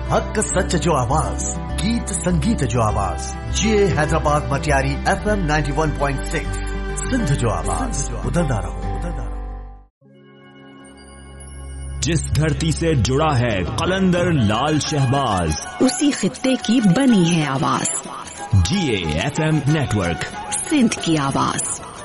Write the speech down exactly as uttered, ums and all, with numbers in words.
हक सच जो आवाज, गीत संगीत जो आवाज, ये Hyderabad Matiari F M ninety one point six, Sindh जो आवाज, उधरदा रहो, उधरदा रहो। जिस धरती से जुड़ा है कलंदर लाल शहबाज, उसी खित्ते की बनी है आवाज। जी A F M network, Sindh की आवाज।